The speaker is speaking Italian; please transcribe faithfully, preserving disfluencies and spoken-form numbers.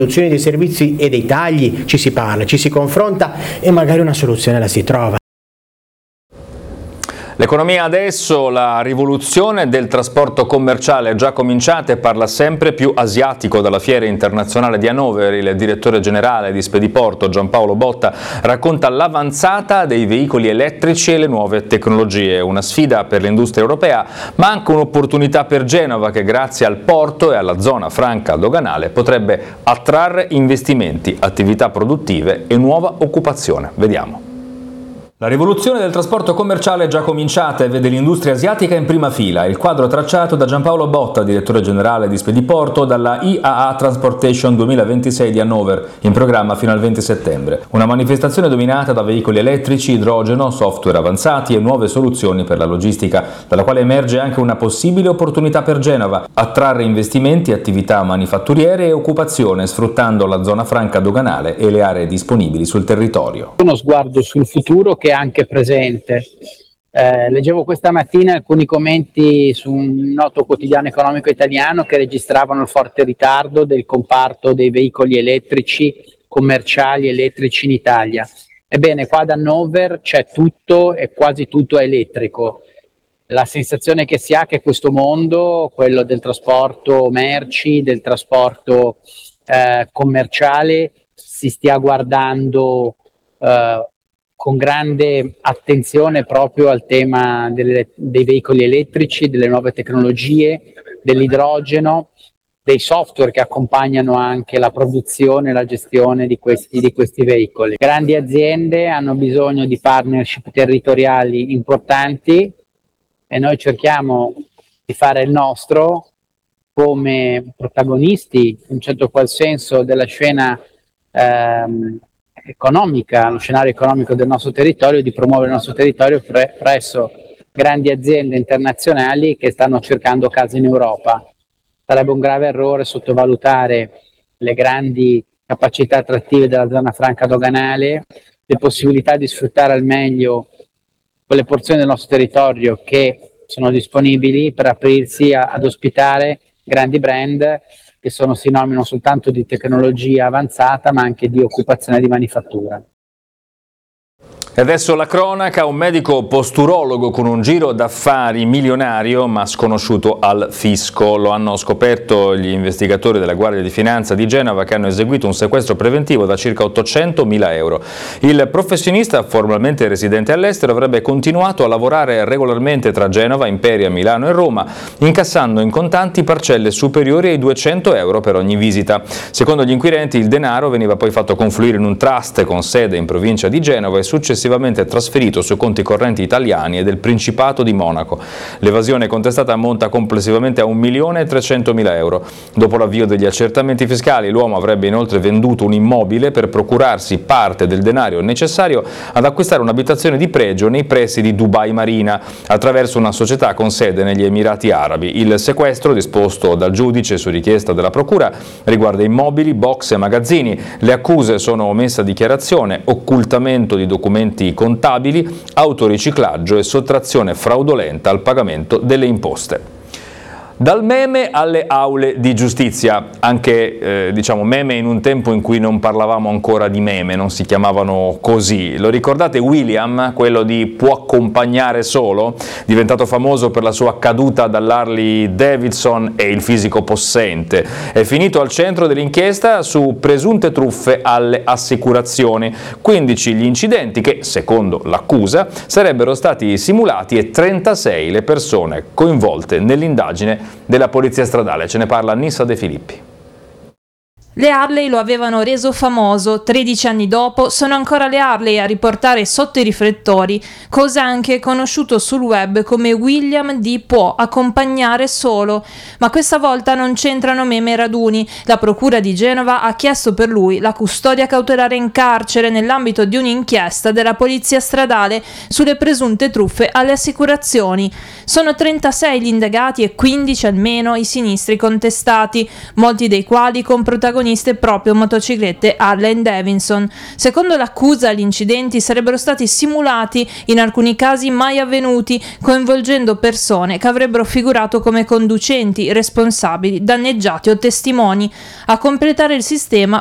riduzione dei servizi e dei tagli ci si parla, ci si confronta e magari una soluzione la si trova. L'economia adesso, la rivoluzione del trasporto commerciale è già cominciata e parla sempre più asiatico. Dalla Fiera Internazionale di Hannover il direttore generale di Spediporto Giampaolo Botta racconta l'avanzata dei veicoli elettrici e le nuove tecnologie, una sfida per l'industria europea ma anche un'opportunità per Genova che grazie al porto e alla zona franca doganale potrebbe attrarre investimenti, attività produttive e nuova occupazione. Vediamo. La rivoluzione del trasporto commerciale è già cominciata e vede l'industria asiatica in prima fila. Il quadro tracciato da Giampaolo Botta, direttore generale di Spediporto, dalla I A A Transportation duemilaventisei di Hannover, in programma fino al venti settembre. Una manifestazione dominata da veicoli elettrici, idrogeno, software avanzati e nuove soluzioni per la logistica, dalla quale emerge anche una possibile opportunità per Genova, attrarre investimenti, attività manifatturiere e occupazione, sfruttando la zona franca doganale e le aree disponibili sul territorio. Uno sguardo sul futuro che anche presente. Eh, leggevo questa mattina alcuni commenti su un noto quotidiano economico italiano che registravano il forte ritardo del comparto dei veicoli elettrici commerciali elettrici in Italia. Ebbene, qua ad Hannover c'è tutto e quasi tutto è elettrico. La sensazione che si ha è che questo mondo, quello del trasporto merci, del trasporto eh, commerciale, si stia guardando eh, con grande attenzione proprio al tema delle, dei veicoli elettrici, delle nuove tecnologie, dell'idrogeno, dei software che accompagnano anche la produzione e la gestione di questi, di questi veicoli. Grandi aziende hanno bisogno di partnership territoriali importanti e noi cerchiamo di fare il nostro come protagonisti, in un certo qual senso, della scena ehm, economica, lo scenario economico del nostro territorio, di promuovere il nostro territorio pre- presso grandi aziende internazionali che stanno cercando case in Europa. Sarebbe un grave errore sottovalutare le grandi capacità attrattive della zona franca doganale, le possibilità di sfruttare al meglio quelle porzioni del nostro territorio che sono disponibili per aprirsi a, ad ospitare grandi brand che sono sinonimo non soltanto di tecnologia avanzata ma anche di occupazione di manifattura. E adesso la cronaca, un medico posturologo con un giro d'affari milionario ma sconosciuto al fisco. Lo hanno scoperto gli investigatori della Guardia di Finanza di Genova che hanno eseguito un sequestro preventivo da circa ottocentomila euro. Il professionista, formalmente residente all'estero, avrebbe continuato a lavorare regolarmente tra Genova, Imperia, Milano e Roma, incassando in contanti parcelle superiori ai duecento euro per ogni visita. Secondo gli inquirenti il denaro veniva poi fatto confluire in un trust con sede in provincia di Genova e successivamente trasferito su conti correnti italiani e del Principato di Monaco. L'evasione contestata ammonta complessivamente a un milione e trecentomila euro. Dopo l'avvio degli accertamenti fiscali, l'uomo avrebbe inoltre venduto un immobile per procurarsi parte del denaro necessario ad acquistare un'abitazione di pregio nei pressi di Dubai Marina, attraverso una società con sede negli Emirati Arabi. Il sequestro, disposto dal giudice su richiesta della procura, riguarda immobili, box e magazzini. Le accuse sono omessa dichiarazione, occultamento di documenti contabili, autoriciclaggio e sottrazione fraudolenta al pagamento delle imposte. Dal meme alle aule di giustizia, anche eh, diciamo meme in un tempo in cui non parlavamo ancora di meme, non si chiamavano così. Lo ricordate William, quello di Può accompagnare solo, diventato famoso per la sua caduta dall'Harley Davidson e il fisico possente. È finito al centro dell'inchiesta su presunte truffe alle assicurazioni, quindici gli incidenti che, secondo l'accusa, sarebbero stati simulati e trentasei le persone coinvolte nell'indagine della polizia stradale. Ce ne parla Nissa De Filippi. Le Harley lo avevano reso famoso, tredici anni dopo sono ancora le Harley a riportare sotto i riflettori, cosa anche conosciuto sul web come William di Può accompagnare solo, ma questa volta non c'entrano meme e raduni. La procura di Genova ha chiesto per lui la custodia cautelare in carcere nell'ambito di un'inchiesta della polizia stradale sulle presunte truffe alle assicurazioni. Sono trentasei gli indagati e quindici almeno i sinistri contestati, molti dei quali con protagonisti protagoniste proprio motociclette Harley Davidson. Secondo l'accusa, gli incidenti sarebbero stati simulati, in alcuni casi mai avvenuti, coinvolgendo persone che avrebbero figurato come conducenti, responsabili, danneggiati o testimoni. A completare il sistema